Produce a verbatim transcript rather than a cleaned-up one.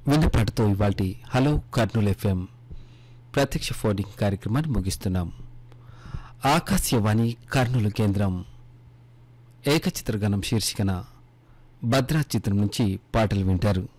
విన్నపాటుతో ఇవాల్టి hello Kurnool FM ప్రత్యక్ష phoning కార్యక్రమాన్ని ముగిస్తున్నాం. ఆకాశవాణి కర్నూలు కేంద్రం ఏకచిత్రగణం శీర్షికన భద్రా చిత్రం నుంచి పాటలు వింటారు.